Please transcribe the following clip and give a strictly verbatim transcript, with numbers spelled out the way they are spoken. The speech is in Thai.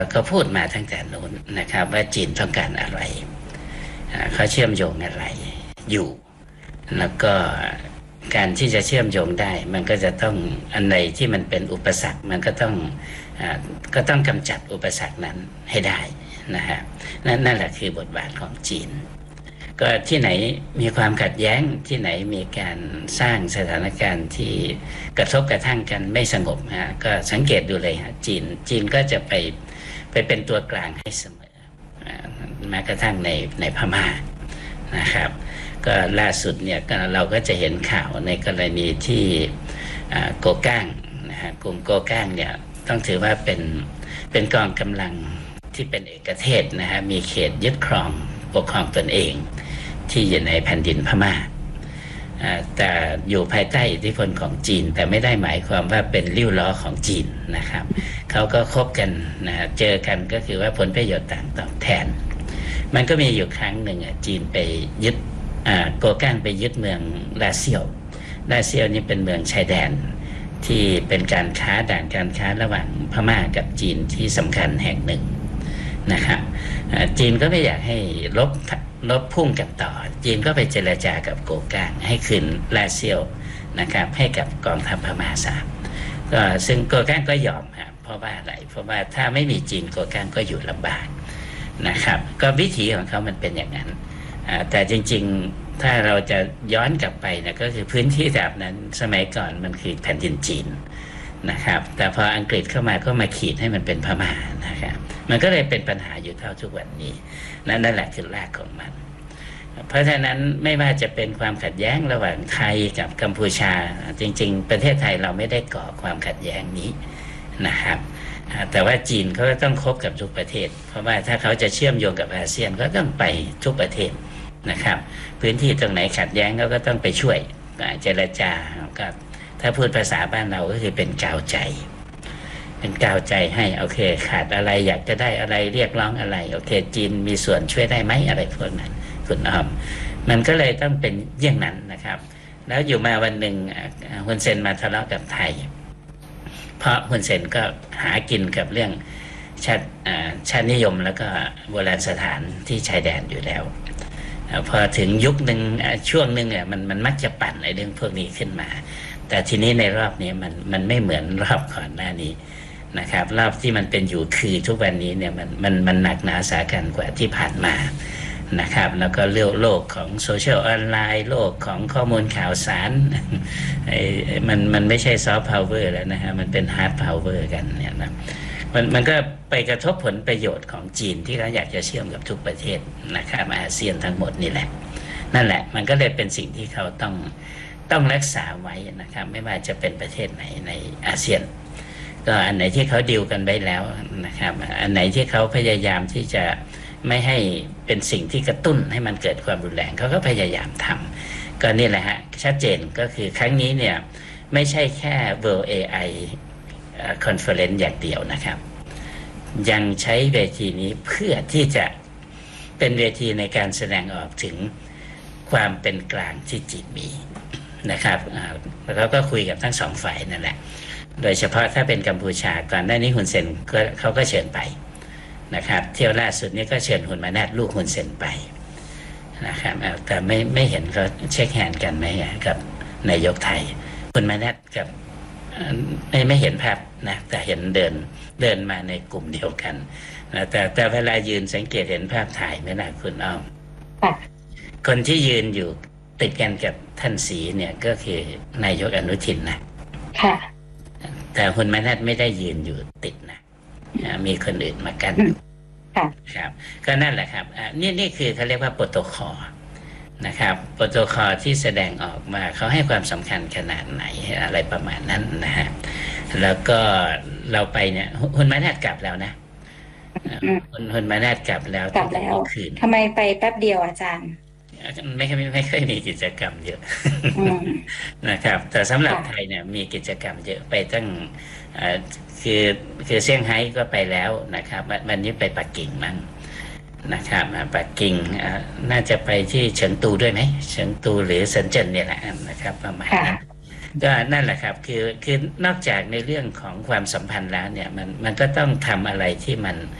ก็พูดมาตั้งแต่โน้นนะครับว่าจีนต้องการอะไรเขาเชื่อมโยงอะไรอยู่แล้วก็การที่จะเชื่อมโยงได้มันก็จะต้องอันไหนที่มันเป็นอุปสรรคมันก็ต้องก็ต้องกำจัดอุปสรรคนั้นให้ได้นะฮะนั่นนั่นแหละคือบทบาทของจีนก็ที่ไหนมีความขัดแย้งที่ไหนมีการสร้างสถานการณ์ที่กระทบกระทั่งกันไม่สงบฮะก็สังเกตดูเลยฮะจีนจีนก็จะไปไปเป็นตัวกลางให้เสมอแม้กระทั่งในในพม่านะครับก็ล่าสุดเนี่ยเราก็จะเห็นข่าวในกรณีที่โกก้างนะฮะกลุ่มโกก้างเนี่ยต้องถือว่าเป็นเป็นกองกำลังที่เป็นเอกเทศนะฮะมีเขตยึดครองปกครองตนเองที่อยู่ในแผ่นดินพม่าแต่อยู่ภายใต้อิทธิพลของจีนแต่ไม่ได้หมายความว่าเป็นริ้วล้อของจีนนะครับเขาก็คบกันนะเจอกันก็คือว่าผลประโยชน์ต่างตอบแทนมันก็มีอยู่ครั้งหนึ่งจีนไปยึดโกก้างไปยึดเมืองลาเซียวลาเซียวนี่เป็นเมืองชายแดนที่เป็นการค้าด่านการค้าระหว่างพม่ากับจีนที่สำคัญแห่งหนึ่งนะครับจีนก็ไม่อยากให้ลบลบพุ่งกันต่อจีนก็ไปเจรจากับโกก้างให้คืนลาเซียวนะครับให้กับกองทัพพม่าซะก็ซึ่งโกก้างก็ยอมครับเพราะว่าอะไรเพราะว่าถ้าไม่มีจีนโกก้างก็อยู่ลำบากนะครับก็วิถีของเขามันเป็นอย่างนั้นแต่จริงๆถ้าเราจะย้อนกลับไปนะก็คือพื้นที่แบบนั้นสมัยก่อนมันคือแผ่นดินจีนนะครับแต่พออังกฤษเข้ามาก็มาขีดให้มันเป็นพม่านะครับมันก็เลยเป็นปัญหาอยู่เท่าทุกวันนี้นั่นนั่นแหละคือรากของมันเพราะฉะนั้นไม่ว่าจะเป็นความขัดแย้งระหว่างไทยกับกัมพูชาจริงๆประเทศไทยเราไม่ได้ก่อความขัดแย้งนี้นะครับแต่ว่าจีนเขาก็ต้องคบกับทุกประเทศเพราะว่าถ้าเขาจะเชื่อมโยงกับอาเซียนก็ต้องไปทุกประเทศนะครับพื้นที่ตรงไหนขัดแย้งเขาก็ต้องไปช่วยเจรจาก็ถ้าพูดภาษาบ้านเราก็คือเป็นกาวใจเป็นกาวใจให้โอเคขาดอะไรอยากจะได้อะไรเรียกร้องอะไรโอเคจีนมีส่วนช่วยได้ไหมอะไรพวกนั้นคุณอ้อมมันก็เลยต้องเป็นอย่างนั้นนะครับแล้วอยู่มาวันหนึ่งฮุนเซนมาทะเลาะกับไทยเพราะฮุนเซนก็หากินกับเรื่องชาติชาตินิยมแล้วก็โบราณสถานที่ชายแดนอยู่แล้วพอถึงยุคหนึ่งช่วงหนึ่งเนี่ยมันมันมักจะปั่นไอ้เรื่องพวกนี้ขึ้นมาแต่ทีนี้ในรอบนี้มันมันไม่เหมือนรอบก่อนหน้านี้นะครับรอบที่มันเป็นอยู่คือทุกวันนี้เนี่ยมันมันมันหนักหนาสาหัสกว่าที่ผ่านมานะครับแล้วก็เรื่องโลกของโซเชียลออนไลน์โลกของข้อมูลข่าวสารไอ้มันมันไม่ใช่ซอฟต์พาวเวอร์แล้วนะฮะมันเป็นฮาร์ดพาวเวอร์กันเนี่ยนะมันมันก็ไปกระทบผลประโยชน์ของจีนที่เขาอยากจะเชื่อมกับทุกประเทศนะครับอาเซียนทั้งหมดนี่แหละนั่นแหละมันก็เลยเป็นสิ่งที่เขาต้องต้องรักษาไว้นะครับไม่ว่าจะเป็นประเทศไหนในอาเซียนก็อันไหนที่เขาดีลกันไว้แล้วนะครับอันไหนที่เขาพยายามที่จะไม่ให้เป็นสิ่งที่กระตุ้นให้มันเกิดความรุนแรงเขาก็พยายามทำก็นี่แหละฮะชัดเจนก็คือครั้งนี้เนี่ยไม่ใช่แค่ World เอ ไอ Conference อย่างเดียวนะครับยังใช้เวทีนี้เพื่อที่จะเป็นเวทีในการแสดงออกถึงความเป็นกลางที่จีนมีนะครับแล้วก็คุยกับทั้งสองฝ่ายนั่นแหละโดยเฉพาะถ้าเป็นกัมพูชาก่อนหน้านี้ฮุนเซนก็เขาก็เชิญไปนะครับเที่ยวล่าสุดนี้ก็เชิญฮุนมานาตลูกฮุนเซนไปนะครับแต่ไม่ไม่เห็นเขาเช็คแฮนด์กันไหมกับนายกไทยฮุนมานาตกับไม่ไม่เห็นภาพนะแต่เห็นเดินเดินมาในกลุ่มเดียวกันนะแต่แต่เวลายืนสังเกตเห็นภาพถ่ายไหมล่ะคุณอ้อมคนที่ยืนอยู่ติดกันกับท่านศรีเนี่ยก็คือนายกอนุทินนะค่ะแต่ฮุนมานาตไม่ได้ยืนอยู่ติดนะมีคนอื่นมากันค่ะครับก็นั่นแหละครับนี่นี่คือเขาเรียกว่าโปรโตคอลนะครับโปรโตคอลที่แสดงออกมาเขาให้ความสำคัญขนาดไหนอะไรประมาณนั้นนะฮะแล้วก็เราไปเนี่ยฮุนมานาตกลับแล้วนะฮุนฮุนมานาตกลับแล้วกลับแล้วคืนทำไมไปแป๊บเดียวอาจารย์ไม่ไม่ไม่ค่อยมีกิจกรรมเยอะนะครับแต่สำหรับไทยเนี่ยมีกิจกรรมเยอะไปตั้งคือคือเซี่ยงไฮ้ก็ไปแล้วนะครับวันนี้ไปปักกิ่งมั้งนะครับปักกิ่งน่าจะไปที่เฉิงตูด้วยไหมเฉิงตูหรือเซินเจิ้นเนี่ยแหละนะครับประมาณนั้นก็นั่นแหละครับคือคือนอกจากในเรื่องของความสัมพันธ์แล้วเนี่ยมันมันก็ต้องทำอะไรที่มัน